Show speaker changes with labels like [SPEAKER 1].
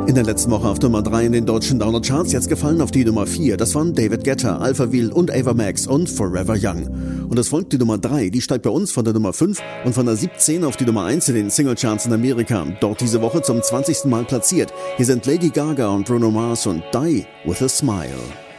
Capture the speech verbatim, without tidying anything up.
[SPEAKER 1] In der letzten Woche auf Nummer drei in den deutschen Downer-Charts, jetzt gefallen auf die Nummer vier. Das waren David Guetta, Alphaville und Ava Max und Forever Young. Und es folgt die Nummer drei, die steigt bei uns von der Nummer fünf und von der siebzehn auf die Nummer eins in den Single-Charts in Amerika. Dort diese Woche zum zwanzigsten Mal platziert. Hier sind Lady Gaga und Bruno Mars und Die With A Smile.